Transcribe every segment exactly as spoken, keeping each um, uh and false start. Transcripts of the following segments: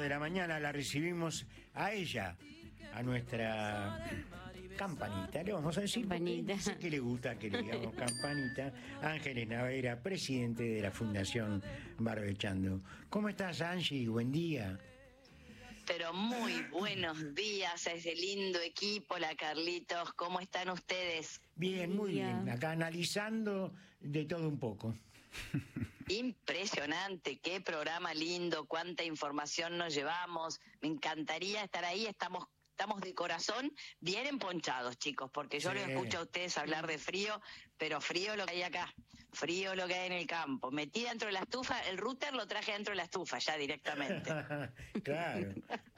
de la mañana la recibimos a ella, a nuestra campanita, le vamos a decir, campanita. Sé que le gusta que le digamos campanita, Ángeles Navera, presidente de la Fundación Barbechando. ¿Cómo estás, Angie? Buen día. Pero muy buenos días a ese lindo equipo, la Carlitos. ¿Cómo están ustedes? Bien, muy bien. Acá analizando de todo un poco. Impresionante, qué programa lindo, cuánta información nos llevamos. Me encantaría estar ahí. Estamos estamos de corazón bien emponchados, chicos, porque yo Sí. los escucho a ustedes hablar de frío, pero frío lo que hay acá, frío lo que hay en el campo. Metí dentro de la estufa, el router lo traje dentro de la estufa ya directamente. Claro.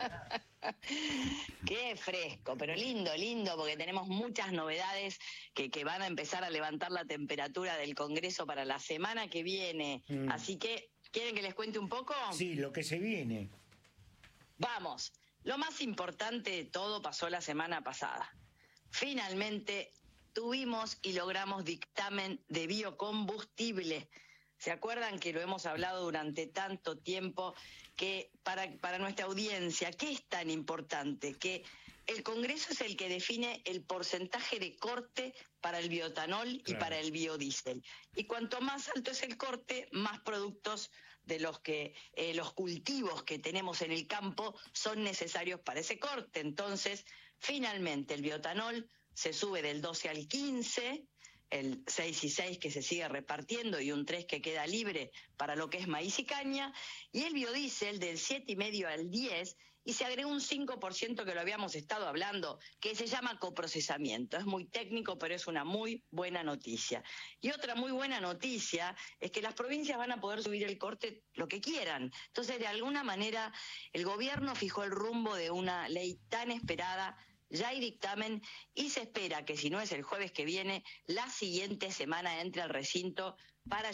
Qué fresco, pero lindo, lindo, porque tenemos muchas novedades que, que van a empezar a levantar la temperatura del Congreso para la semana que viene. Mm. Así que, ¿quieren que les cuente un poco? Sí, lo que se viene. Vamos. Lo más importante de todo pasó la semana pasada. Finalmente tuvimos y logramos dictamen de biocombustible. ¿Se acuerdan que lo hemos hablado durante tanto tiempo? Que para, para nuestra audiencia, ¿qué es tan importante? Que el Congreso es el que define el porcentaje de corte para el bioetanol y claro. para el biodiesel. Y cuanto más alto es el corte, más productos de los que eh, los cultivos que tenemos en el campo son necesarios para ese corte. Entonces, finalmente el bioetanol se sube del doce al quince, el seis y seis que se sigue repartiendo y un tres que queda libre para lo que es maíz y caña, y el biodiesel del siete y medio al diez, y se agregó un cinco por ciento que lo habíamos estado hablando, que se llama coprocesamiento. Es muy técnico, pero es una muy buena noticia. Y otra muy buena noticia es que las provincias van a poder subir el corte lo que quieran. Entonces, de alguna manera, el gobierno fijó el rumbo de una ley tan esperada. Ya hay dictamen y se espera que si no es el jueves que viene, la siguiente semana entre al recinto para